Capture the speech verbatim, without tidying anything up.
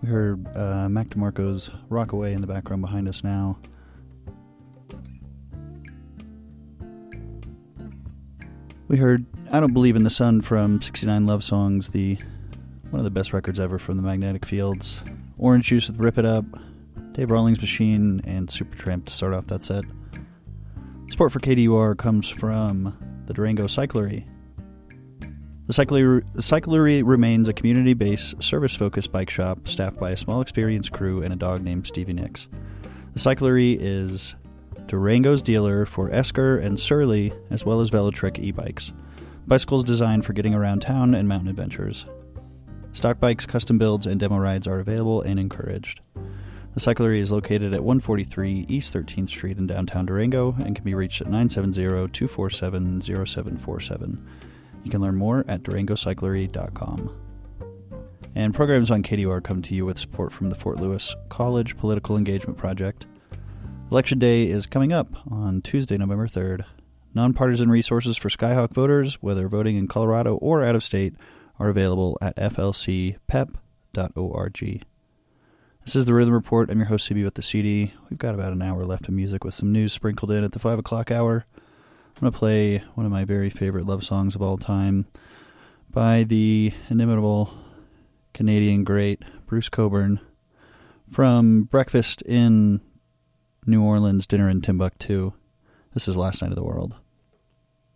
We heard uh, Mac DeMarco's Rockaway in the background behind us now. We heard I Don't Believe in the Sun from sixty-nine Love Songs, the one of the best records ever from the Magnetic Fields. Orange Juice with Rip It Up, Dave Rawlings Machine, and Supertramp to start off that set. Support for K D U R comes from the Durango Cyclery. The Cyclery, the Cyclery remains a community-based, service-focused bike shop staffed by a small, experienced crew and a dog named Stevie Nicks. The Cyclery is Durango's dealer for Esker and Surly, as well as Velotric e-bikes. Bicycles designed for getting around town and mountain adventures. Stock bikes, custom builds, and demo rides are available and encouraged. The Cyclery is located at one forty-three East thirteenth Street in downtown Durango and can be reached at nine seven zero, two four seven, zero seven four seven. You can learn more at durango cyclery dot com. And programs on K D U R come to you with support from the Fort Lewis College Political Engagement Project. Election Day is coming up on Tuesday, November third. Nonpartisan resources for Skyhawk voters, whether voting in Colorado or out of state, are available at f l c pep dot org. This is the Rhythm Report. I'm your host, C B with the C D. We've got about an hour left of music with some news sprinkled in at the five o'clock hour. I'm going to play one of my very favorite love songs of all time by the inimitable Canadian great Bruce Cockburn from Breakfast in New Orleans, Dinner in Timbuktu. This is Last Night of the World.